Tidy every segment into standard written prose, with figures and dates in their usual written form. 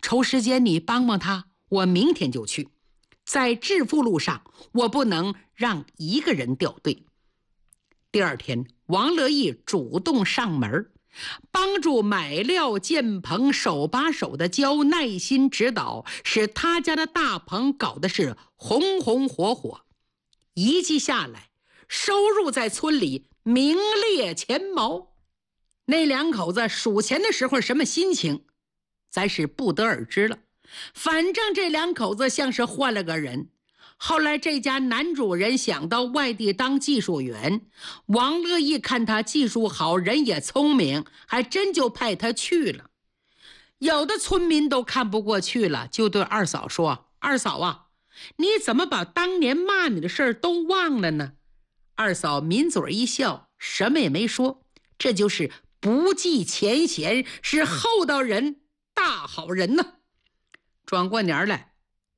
抽时间你帮帮他，我明天就去。在致富路上，我不能让一个人掉队。第二天，王乐义主动上门，帮助买料建棚，手把手的教，耐心指导，使他家的大棚搞的是红红火火。一季下来，收入在村里名列前茅。那两口子数钱的时候什么心情，咱是不得而知了。反正这两口子像是换了个人。后来这家男主人想到外地当技术员，王乐义看他技术好，人也聪明，还真就派他去了。有的村民都看不过去了，就对二嫂说：二嫂啊，你怎么把当年骂你的事儿都忘了呢？二嫂抿嘴一笑，什么也没说。这就是不计前嫌，是厚道人，大好人呢。转过年来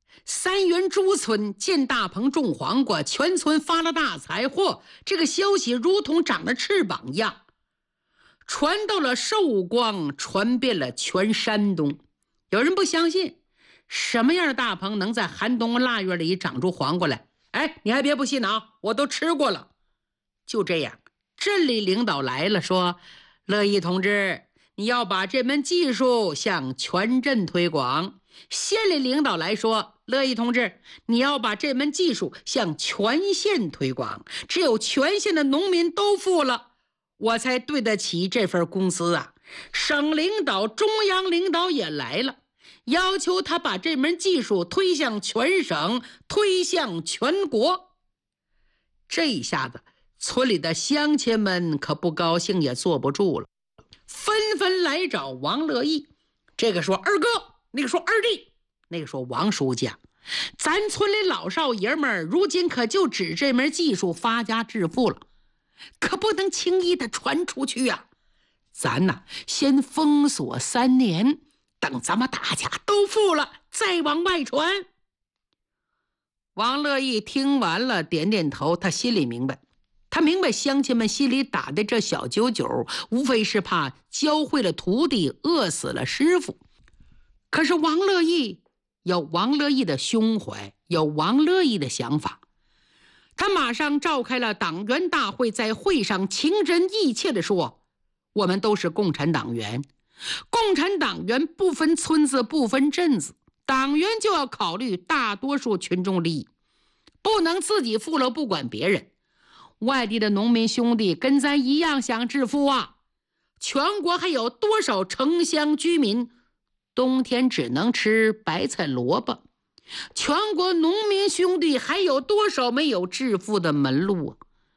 ，3元朱村建大棚种黄瓜，全村发了大财。嚯，这个消息如同长了翅膀一样，传到了寿光，传遍了全山东。有人不相信，什么样的大棚能在寒冬腊月里长出黄瓜来？哎，你还别不信啊，我都吃过了。就这样，镇里领导来了，说：乐义同志，你要把这门技术向全镇推广。县里领导来说：乐义同志，你要把这门技术向全县推广。只有全县的农民都富了，我才对得起这份工资啊。省领导、中央领导也来了，要求他把这门技术推向全省，推向全国。这一下子，村里的乡亲们可不高兴也坐不住了，纷纷来找王乐义。这个说二哥，那个说二弟，那个说王书记，咱村里老少爷们如今可就指这门技术发家致富了，可不能轻易的传出去啊。咱呢，先封锁3年，等咱们大家都富了再往外传。王乐义听完了点点头，他心里明白，他明白乡亲们心里打的这小九九，无非是怕教会了徒弟，饿死了师傅。可是王乐义有王乐义的胸怀，有王乐义的想法。他马上召开了党员大会，在会上情真意切地说：我们都是共产党员，共产党员不分村子，不分镇子，党员就要考虑大多数群众利益，不能自己富了不管别人。外地的农民兄弟跟咱一样想致富啊，全国还有多少城乡居民冬天只能吃白菜萝卜？全国农民兄弟还有多少没有致富的门路啊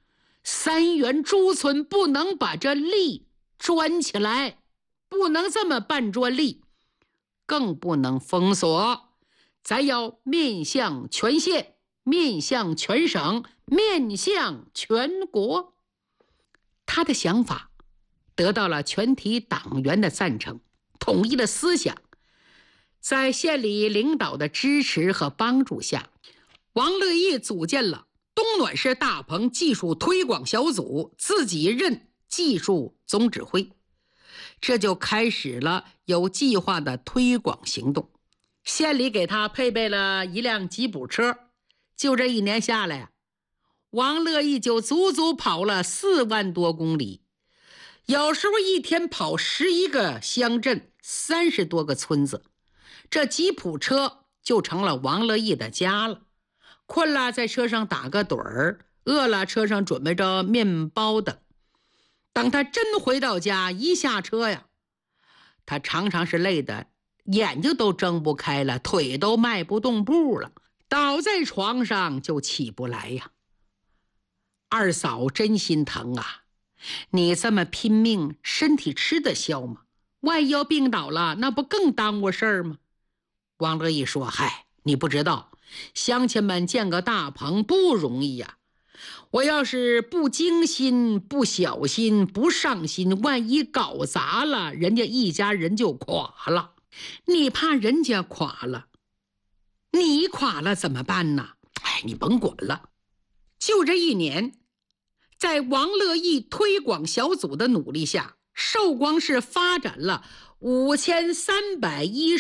？3元朱村不能把这利专起来，不能这么办专利，更不能封锁。咱要面向全县，面向全省，面向全国。他的想法得到了全体党员的赞成，统一的思想。在县里领导的支持和帮助下，王乐义组建了东暖市大棚技术推广小组，自己任技术总指挥。这就开始了有计划的推广行动。县里给他配备了一辆吉普车，就这1年下来，王乐义就足足跑了4万多公里，有时候一天跑11个乡镇，30多个村子。这吉普车就成了王乐义的家了。困了在车上打个盹儿，饿了车上准备着面包等。等他真回到家，一下车呀，他常常是累得眼睛都睁不开了，腿都迈不动步了，倒在床上就起不来呀。二嫂真心疼啊，你这么拼命，身体吃得消吗？万一要病倒了，那不更耽误事儿吗？王乐义说：嗨，你不知道，乡亲们建个大棚不容易呀。我要是不精心、不小心、不上心，万一搞砸了，人家一家人就垮了。你怕人家垮了，你垮了怎么办呢？哎，你甭管了。就这1年，在王乐义推广小组的努力下，寿光市发展了5310